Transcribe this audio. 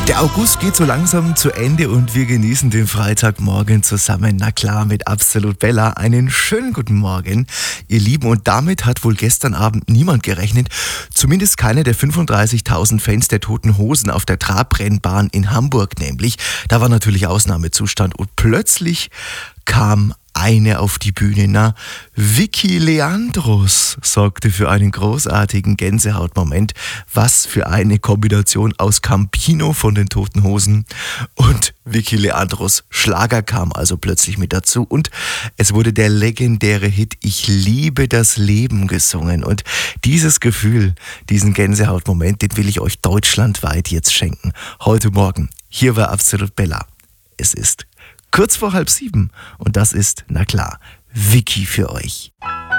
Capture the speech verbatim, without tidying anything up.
Der August geht so langsam zu Ende und wir genießen den Freitagmorgen zusammen. Na klar, mit Absolut Bella. Einen schönen guten Morgen, ihr Lieben. Und damit hat wohl gestern Abend niemand gerechnet. Zumindest keine der fünfunddreißigtausend Fans der Toten Hosen auf der Trabrennbahn in Hamburg nämlich. Da war natürlich Ausnahmezustand und plötzlich kam eine auf die Bühne. Na, Vicky Leandros sorgte für einen großartigen Gänsehautmoment. Was für eine Kombination aus Campino von den Toten Hosen und Vicky Leandros. Schlager kam also plötzlich mit dazu und es wurde der legendäre Hit Ich liebe das Leben gesungen. Und dieses Gefühl, diesen Gänsehautmoment, den will ich euch deutschlandweit jetzt schenken. Heute Morgen, hier war Absolut Bella. Es ist kurz vor halb sieben und das ist, na klar, Vicky für euch.